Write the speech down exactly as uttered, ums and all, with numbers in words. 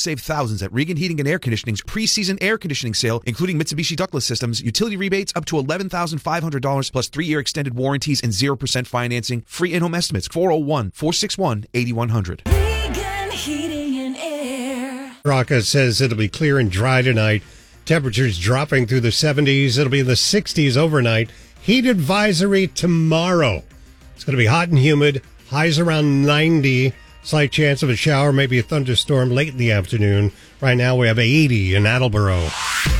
save thousands at Regan Heating and Air Conditioning's preseason air conditioning sale, including Mitsubishi ductless systems, utility rebates up to eleven thousand five hundred dollars plus three-year extended warranties and zero percent financing. Free in-home estimates, four oh one, four six one, eight one zero zero. Regan Heating and Air. Rocca says it'll be clear and dry tonight. Temperatures dropping through the seventies. It'll be in the sixties overnight. Heat advisory tomorrow. It's going to be hot and humid. Highs around ninety. Slight chance of a shower, maybe a thunderstorm late in the afternoon. Right now we have eighty in Attleboro.